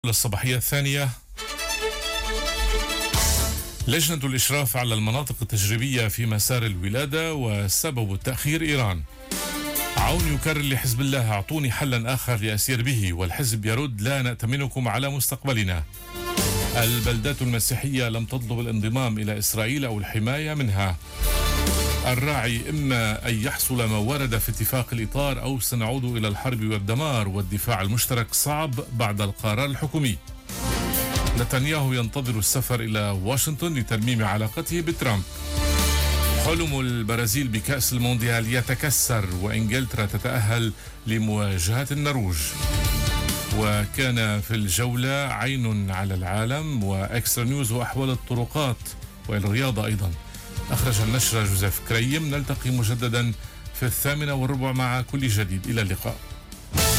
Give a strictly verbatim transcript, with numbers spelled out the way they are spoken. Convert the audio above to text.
الصباحية الثانية. لجنة الإشراف على المناطق التجريبية في مسار الولادة وسبب التأخير إيران. عون يكرر لحزب الله أعطوني حلا آخر لأسير به، والحزب يرد لا نأتمنكم على مستقبلنا. البلدات المسيحية لم تطلب الانضمام إلى إسرائيل أو الحماية منها. الراعي إما أن يحصل ما ورد في اتفاق الإطار أو سنعود إلى الحرب والدمار، والدفاع المشترك صعب بعد القرار الحكومي. نتنياهو ينتظر السفر إلى واشنطن لترميم علاقته بترامب. حلم البرازيل بكأس المونديال يتكسر، وإنجلترا تتأهل لمواجهة النرويج. وكان في الجولة عين على العالم وإكسترا نيوز وأحوال الطرقات والرياضة أيضا. أخرج النشرة جوزيف كريم. نلتقي مجددا في الثامنة والربع مع كل جديد. إلى اللقاء.